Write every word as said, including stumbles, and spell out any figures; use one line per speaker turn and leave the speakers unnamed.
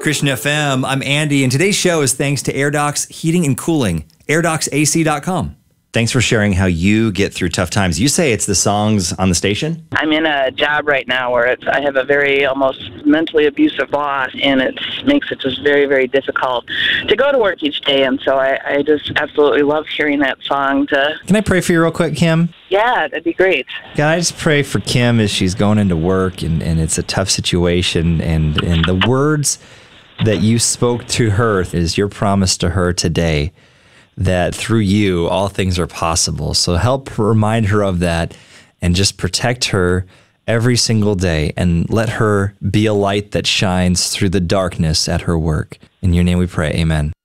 Christian F M. I'm Andy, and today's show is thanks to AirDocs Heating and Cooling, air docs A C dot com. Thanks for sharing how you get through tough times. You say it's the songs on the station?
I'm in a job right now where it's, I have a very almost mentally abusive boss, and it makes it just very, very difficult to go to work each day. And so I, I just absolutely love hearing that song. To
Can I pray for you real quick, Kim?
Yeah, that'd be great.
God, I just pray for Kim as she's going into work, and, and it's a tough situation, and, and the words that you spoke to her is your promise to her today, that through you, all things are possible. So help remind her of that and just protect her every single day and let her be a light that shines through the darkness at her work. In your name we pray, amen.